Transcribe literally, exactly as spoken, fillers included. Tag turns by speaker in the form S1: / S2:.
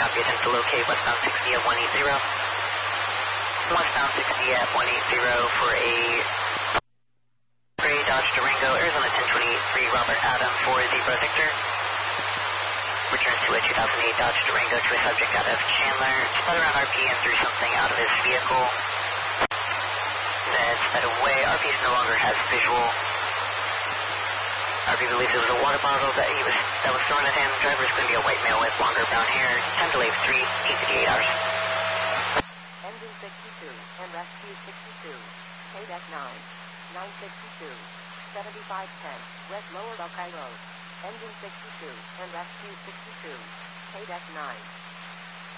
S1: copy, attempt to locate westbound sixty at one eight zero. Westbound sixty at one eight zero for a Gray Dodge Durango, Arizona ten twenty-three, Robert Adam for Zebra Victor. Returns to a two thousand eight Dodge Durango to a subject out of Chandler. Sped around R P and threw something out of his vehicle. Then sped away. R P no longer has visual. R P believes it was a water bottle that he was that was thrown at him. Driver is going to be a white male with longer brown hair. Time to leave three, eight to eight hours.
S2: Engine sixty-two and rescue sixty-two. K deck nine, nine sixty-two, seventy-five ten, West Lower Buckeye Road. Engine sixty-two and rescue sixty-two. K deck nine,